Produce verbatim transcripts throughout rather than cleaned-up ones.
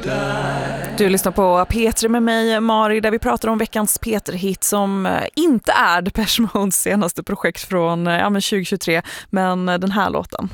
Du lyssnar på P tre med mig, Mari, där vi pratar om veckans P tre-hit som inte är Depeche Modes senaste projekt från ja, men tjugo tjugotre, men den här låten.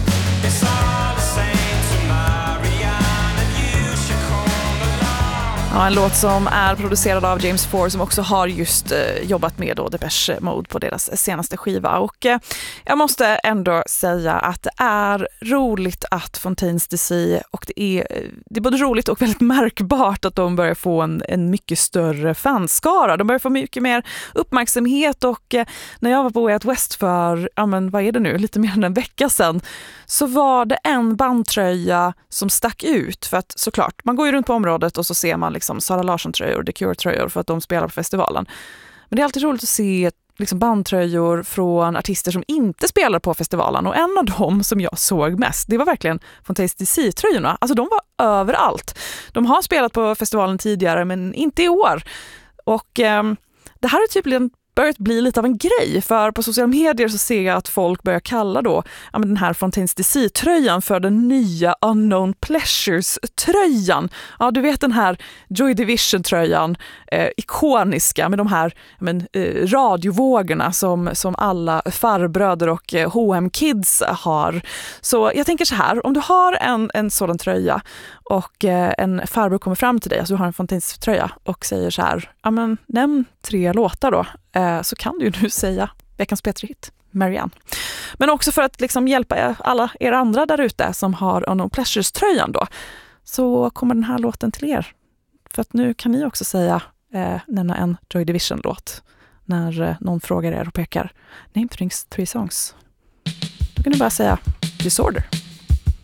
Ja, en låt som är producerad av James Four som också har just eh, jobbat med då Depeche Mode på deras senaste skiva. Och eh, jag måste ändå säga att det är roligt att Fontaines D C, och det är, det är både roligt och väldigt märkbart att de börjar få en, en mycket större fanskara. De börjar få mycket mer uppmärksamhet, och eh, när jag var på Way Out West för, ja men vad är det nu, lite mer än en vecka sedan, så var det en bandtröja som stack ut. För att såklart, man går ju runt på området och så ser man liksom Sara Larsson-tröjor, The Cure-tröjor för att de spelar på festivalen. Men det är alltid roligt att se liksom bandtröjor från artister som inte spelar på festivalen. Och en av dem som jag såg mest, det var verkligen Fontaines D C-tröjorna. Alltså de var överallt. De har spelat på festivalen tidigare, men inte i år. Och eh, det här är tydligen börjat bli lite av en grej, för på sociala medier så ser jag att folk börjar kalla då ja, men den här Fontaines D C-tröjan för den nya Unknown Pleasures-tröjan. Ja, du vet den här Joy Division-tröjan, eh, ikoniska med de här men, eh, radiovågorna som, som alla farbröder och eh, H och M-kids har. Så jag tänker så här, om du har en, en sådan tröja och eh, en farbror kommer fram till dig, alltså du har en Fontaines-tröja och säger så här, ja men nämn tre låtar då, eh, så kan du ju nu säga veckans P tre-hit, Marianne. Men också för att liksom hjälpa alla er andra där ute som har Unknown Pleasures-tröjan då, så kommer den här låten till er. För att nu kan ni också säga, eh, nämna en Joy Division-låt när eh, någon frågar er och pekar, name three songs. Då kan du bara säga Disorder.